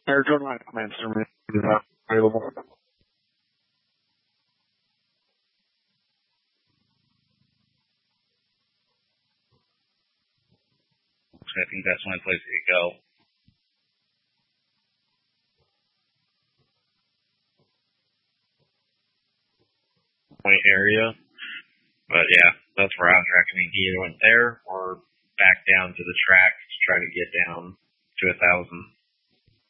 Air Jordan instrument is available. I think that's one place to go. Point area. But yeah, that's where I was recommending either went there or back down to the track to try to get down to 1,000.